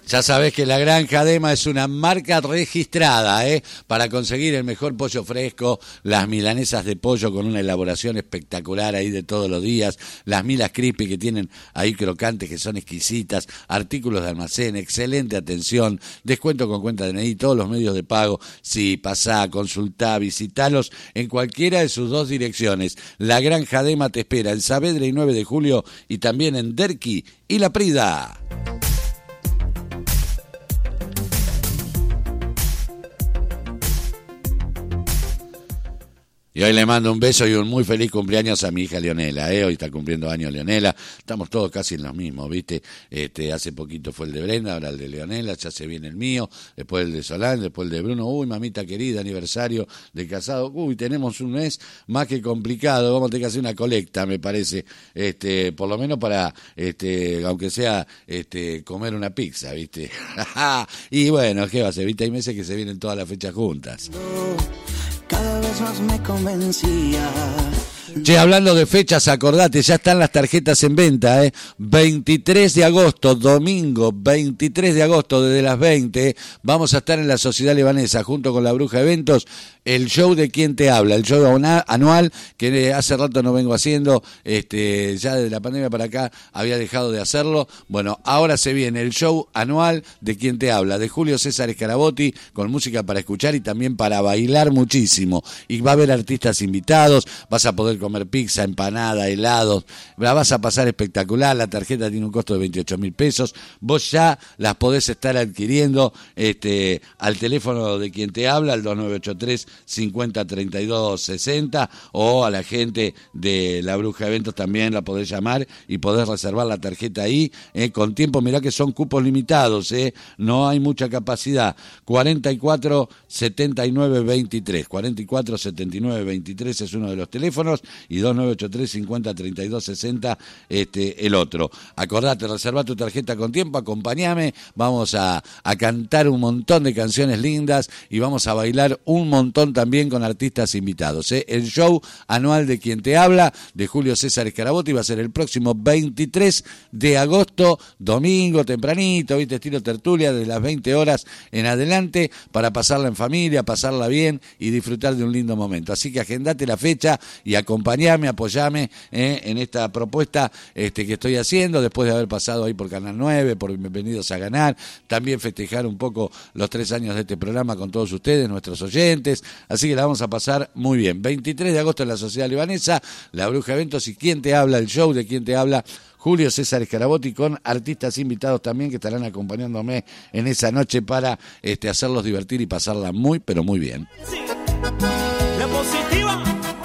Ya sabés que la Granja Dema es una marca registrada, para conseguir el mejor pollo fresco, las milanesas de pollo con una elaboración espectacular ahí de todos los días, las milas crispy que tienen ahí crocantes que son exquisitas, artículos de almacén, excelente atención, descuento con cuenta DNI, todos los medios de pago. Sí, pasá, consultá, visitalos en cualquiera de sus dos direcciones. La Granja Dema te espera en Saavedra y 9 de Julio y también en Derqui y La Prida. Y hoy le mando un beso y un muy feliz cumpleaños a mi hija Leonela, Hoy está cumpliendo años Leonela. Estamos todos casi en los mismos, ¿viste? Hace poquito fue el de Brenda, ahora el de Leonela, ya se viene el mío, después el de Solán, después el de Bruno. Uy, mamita querida, aniversario de casado. Uy, tenemos un mes más que complicado. Vamos a tener que hacer una colecta, me parece. Por lo menos para, aunque sea, comer una pizza, ¿viste? Y bueno, ¿qué va a ser? ¿Viste? Hay meses que se vienen todas las fechas juntas. Cada vez más me convencía. Che, hablando de fechas, acordate, ya están las tarjetas en venta, 23 de agosto, domingo, 23 de agosto, desde las 20, vamos a estar en la Sociedad Libanesa, junto con la Bruja Eventos, el show de Quién Te Habla, el show anual, que hace rato no vengo haciendo, ya desde la pandemia para acá había dejado de hacerlo. Bueno, ahora se viene el show anual de Quién Te Habla, de Julio César Scarabotti, con música para escuchar y también para bailar muchísimo. Y va a haber artistas invitados, vas a poder comer pizza, empanada, helados, la vas a pasar espectacular. La tarjeta tiene un costo de 28.000 pesos, vos ya las podés estar adquiriendo al teléfono de Quien Te Habla, al 2983 50 32 60, o a la gente de la Bruja Eventos también la podés llamar y podés reservar la tarjeta ahí con tiempo. Mirá que son cupos limitados, no hay mucha capacidad. 44 79 23 44 79 23 es uno de los teléfonos y 2983 50 32 60 el otro. Acordate, reserva tu tarjeta con tiempo, acompañame, vamos a cantar un montón de canciones lindas y vamos a bailar un montón también con artistas invitados. El show anual de Quien Te Habla, de Julio César Scarabotti, va a ser el próximo 23 de agosto, domingo, tempranito, ¿viste? Estilo tertulia, de las 20 horas en adelante, para pasarla en familia, pasarla bien y disfrutar de un lindo momento. Así que agendate la fecha y acompañame, apoyame en esta propuesta que estoy haciendo, después de haber pasado ahí por Canal 9, por Bienvenidos a Ganar, también festejar un poco los 3 años de este programa con todos ustedes, nuestros oyentes, así que la vamos a pasar muy bien. 23 de agosto en la Sociedad Libanesa, la Bruja Eventos y Quien Te Habla, el show de Quien Te Habla, Julio César Scarabotti, con artistas invitados también que estarán acompañándome en esa noche para hacerlos divertir y pasarla muy, pero muy bien. La positiva.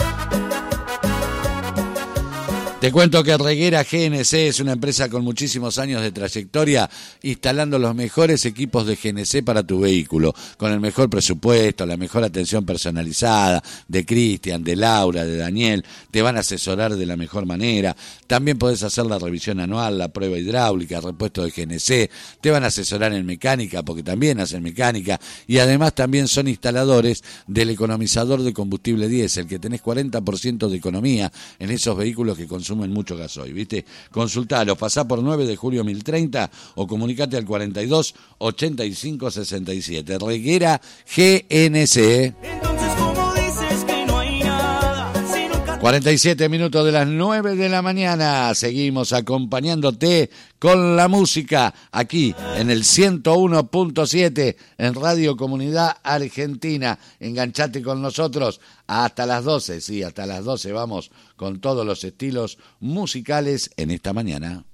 Te cuento que Reguera GNC es una empresa con muchísimos años de trayectoria, instalando los mejores equipos de GNC para tu vehículo, con el mejor presupuesto, la mejor atención personalizada de Cristian, de Laura, de Daniel. Te van a asesorar de la mejor manera. También podés hacer la revisión anual, la prueba hidráulica, repuesto de GNC. Te van a asesorar en mecánica, porque también hacen mecánica, y además también son instaladores del economizador de combustible diésel, que tenés 40% de economía en esos vehículos que consumen mucho gasoil, ¿viste? Consultalo, pasá por 9 de julio 1030 o comunicate al 42 85 67. Reguera GNC. Entonces, ¿cómo dices que no hay nada? Si nunca... 47 minutos de las 9 de la mañana. Seguimos acompañándote con la música aquí en el 101.7 en Radio Comunidad Argentina. Enganchate con nosotros hasta las 12, sí, hasta las 12 vamos con todos los estilos musicales en esta mañana.